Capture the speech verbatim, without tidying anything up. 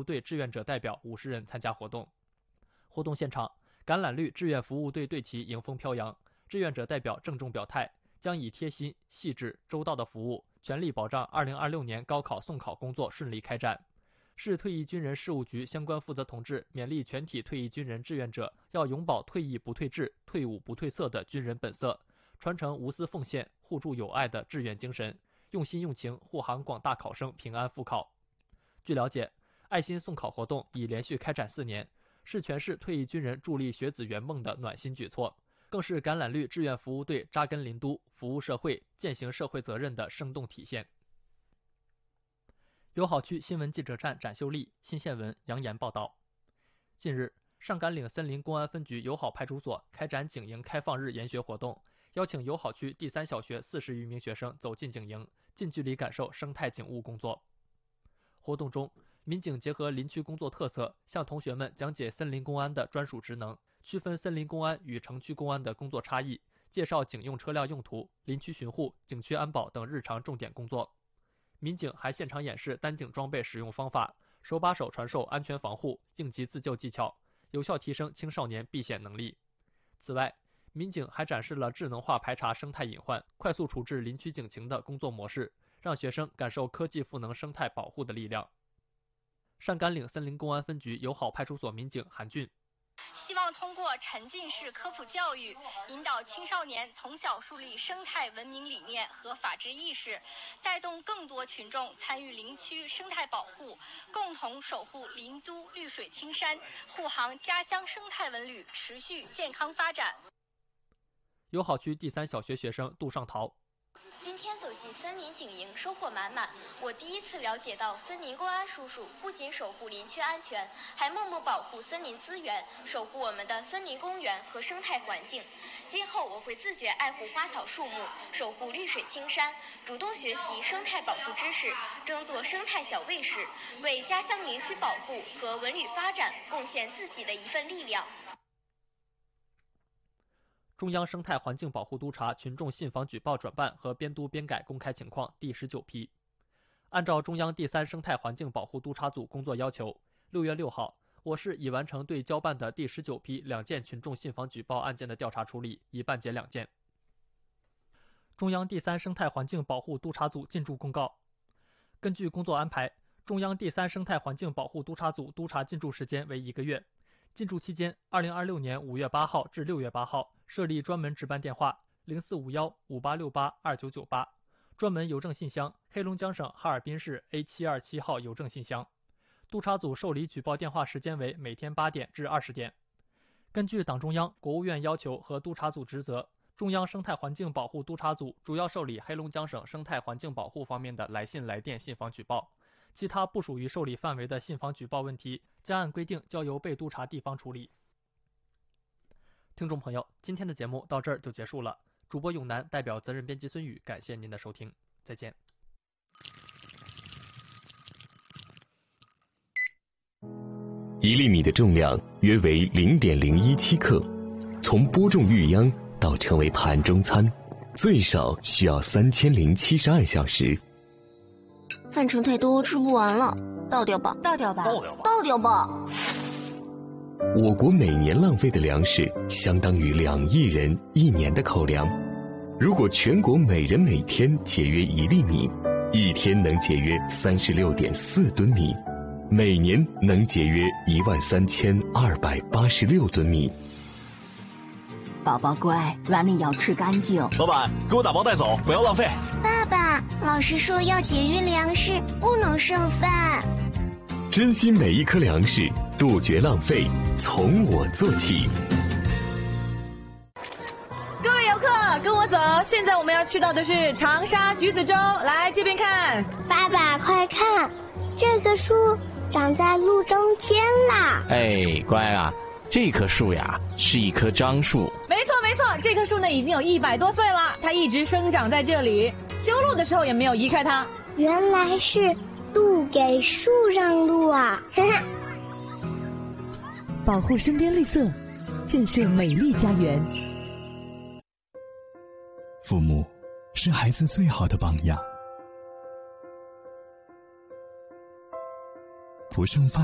务队志愿者代表五十人参加活动。活动现场，橄榄绿志愿服务队队旗迎风飘扬，志愿者代表郑重表态，将以贴心、细致、周到的服务，全力保障二零二六年高考送考工作顺利开展。市退役军人事务局相关负责同志勉励全体退役军人志愿者要永葆退役不退志、退伍不褪色的军人本色，传承无私奉献、互助友爱的志愿精神，用心用情护航广大考生平安复考。据了解，爱心送考活动已连续开展四年，是全市退役军人助力学子圆梦的暖心举措，更是橄榄绿志愿服务队扎根林都、服务社会、践行社会责任的生动体现。友好区新闻记者站展秀丽，新县闻杨岩报道。近日，上甘岭森林公安分局友好派出所开展景营开放日研学活动，邀请友好区第三小学四十余名学生走进景营，近距离感受生态景物工作。活动中，民警结合林区工作特色，向同学们讲解森林公安的专属职能，区分森林公安与城区公安的工作差异，介绍警用车辆用途、林区巡护、景区安保等日常重点工作。民警还现场演示单警装备使用方法，手把手传授安全防护、应急自救技巧，有效提升青少年避险能力。此外，民警还展示了智能化排查生态隐患、快速处置林区警情的工作模式，让学生感受科技赋能生态保护的力量。上甘岭森林公安分局友好派出所民警韩俊， 希望通过沉浸式科普教育，引导青少年从小树立生态文明理念和法治意识，带动更多群众参与林区生态保护，共同守护林都绿水青山，护航家乡生态文旅持续健康发展。 友好区第三小学学生杜尚桃， 今天走进森林景营，收获满满。我第一次了解到森林公安叔叔不仅守护林区安全，还默默保护森林资源，守护我们的森林公园和生态环境。今后我会自觉爱护花草树木，守护绿水青山，主动学习生态保护知识，争做生态小卫士，为家乡林区保护和文旅发展贡献自己的一份力量。 中央生态环境保护督察群众信访举报转办和编督编改公开情况第十九批。按照中央第三生态环境保护督察组工作要求，六月六号，我市已完成对交办的第十九批两件群众信访举报案件的调查处理，已办结两件。中央第三生态环境保护督察组进驻公告：根据工作安排，中央第三生态环境保护督察组督查进驻时间为一个月。进驻期间，二零二六年五月八号至六月八号，设立专门值班电话零四五幺五八六八二九九八，专门邮政信箱黑龙江省哈尔滨市 A 七二七号邮政信箱。督察组受理举报电话时间为每天八点至二十点。根据党中央、国务院要求和督察组职责，中央生态环境保护督察组主要受理黑龙江省生态环境保护方面的来信来电信访举报。其他不属于受理范围的信访举报问题，将按规定交由被督查地方处理。听众朋友，今天的节目到这儿就结束了。主播永南代表责任编辑孙宇，感谢您的收听，再见。 一粒米的重量约为零点零一七克，从播种育秧到成为盘中餐，最少需要三千零七十二小时。 饭盛太多，吃不完了，倒掉吧， 倒掉吧， 倒掉吧，倒掉吧。 我国每年浪费的粮食相当于两亿人一年的口粮。如果全国每人每天节约一粒米，一天能节约三十六点四吨米，每年能节约一万三千二百八十六吨米。 宝宝乖，碗里要吃干净。 老板，给我打包带走，不要浪费。 爸爸，老师说要节约粮食，不能剩饭。 珍惜每一颗粮食，杜绝浪费，从我做起。 各位游客，跟我走，现在我们要去到的是长沙橘子洲，来这边看。 爸爸，快看，这个树长在路中间啦。 哎，乖啊。这棵树呀，是一棵樟树。 没错没错，这棵树呢已经有一百多岁了，它一直生长在这里，修路的时候也没有移开它。 原来是路给树让路啊！ 保护身边绿色，建设美丽家园。 父母是孩子最好的榜样。不剩饭。